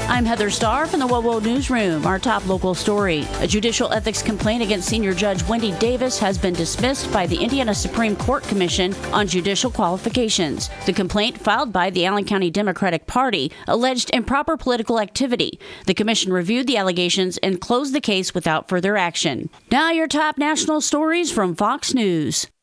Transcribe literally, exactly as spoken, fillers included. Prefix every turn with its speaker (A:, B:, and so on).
A: I'm Heather Starr from the WOWO Newsroom. Our top local story. A judicial ethics complaint against senior judge Wendy Davis has been dismissed by the Indiana Supreme Court Commission on Judicial Qualifications. The complaint, filed by the Allen County Democratic Party, alleged improper political activity. The commission reviewed the allegations and closed the case without further action. Now your top national stories from Fox News.